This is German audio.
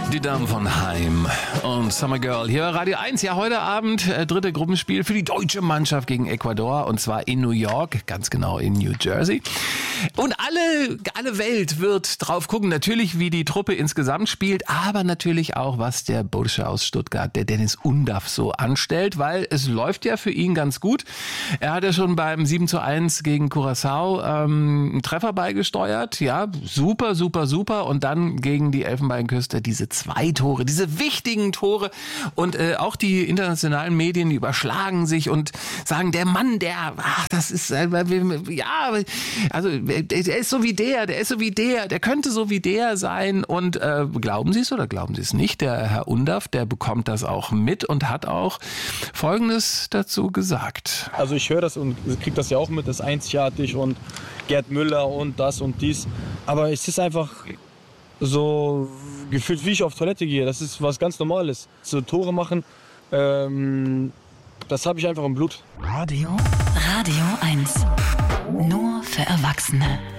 Die Damen von Heim und Summer Girl hier bei Radio 1. Ja, heute Abend dritte Gruppenspiel für die deutsche Mannschaft gegen Ecuador und zwar in New York, ganz genau in New Jersey. Und alle Welt wird drauf gucken, natürlich wie die Truppe insgesamt spielt, aber natürlich auch, was der Bursche aus Stuttgart, der Dennis Undaff, so anstellt, weil es läuft ja für ihn ganz gut. Er hat ja schon beim 7:1 gegen Curaçao einen Treffer beigesteuert, ja, super und dann gegen die Elfenbeinküste diese 2 Tore, diese wichtigen Tore und auch die internationalen Medien, die überschlagen sich und sagen, der Mann, das ist, ja, also der ist so wie der könnte so wie der sein und glauben Sie es oder glauben Sie es nicht, der Herr Undaff, der bekommt das auch mit und hat auch Folgendes dazu gesagt. Also ich höre das und kriege das ja auch mit, das ist einzigartig und Gerd Müller und das und dies, aber es ist einfach so gefühlt, wie ich auf Toilette gehe. Das ist was ganz Normales. So Tore machen, das habe ich einfach im Blut. Radio 1. Nur für Erwachsene.